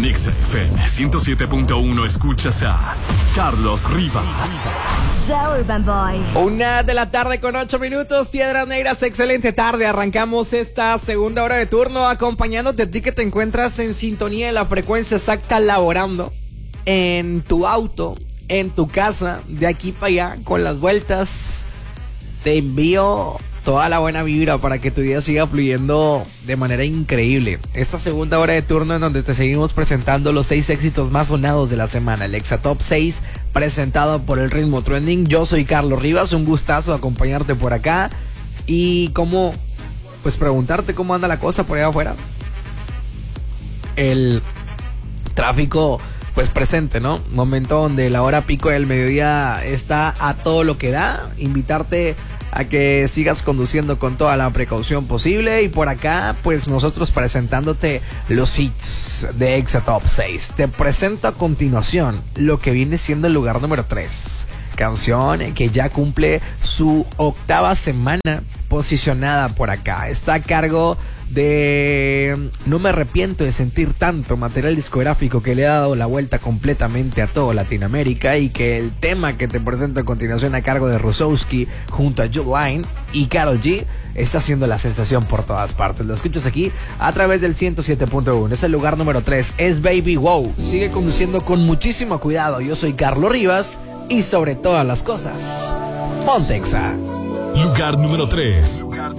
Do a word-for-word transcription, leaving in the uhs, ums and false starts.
En X F M ciento siete punto uno escuchas a Carlos Rivas. The Urban Boy. Una de la tarde con ocho minutos, Piedras Negras, excelente tarde. Arrancamos esta segunda hora de turno acompañándote a ti que te encuentras en sintonía de la frecuencia exacta, laborando en tu auto, en tu casa, de aquí para allá, con las vueltas. Te envío toda la buena vibra para que tu día siga fluyendo de manera increíble. Esta segunda hora de turno en donde te seguimos presentando los seis éxitos más sonados de la semana, el Exa Top seis presentado por el Ritmo Trending. Yo soy Carlos Rivas, un gustazo acompañarte por acá y cómo, pues preguntarte cómo anda la cosa por allá afuera. El tráfico pues presente, ¿no? Momento donde la hora pico del mediodía está a todo lo que da. Invitarte a que sigas conduciendo con toda la precaución posible. Y por acá, pues nosotros presentándote los hits de Exa Top seis. Te presento a continuación lo que viene siendo el lugar número tres. Canción que ya cumple su octava semana posicionada por acá. Está a cargo de No me arrepiento de sentir tanto, material discográfico que le ha dado la vuelta completamente a toda Latinoamérica, y que el tema que te presento a continuación a cargo de Rusowski junto a Juline y Karol G está haciendo la sensación por todas partes. Lo escuchas aquí a través del ciento siete punto uno. Es el lugar número tres, es Baby Wow. Sigue conduciendo con muchísimo cuidado. Yo soy Carlos Rivas y sobre todas las cosas, Ponte Exa. Lugar número tres.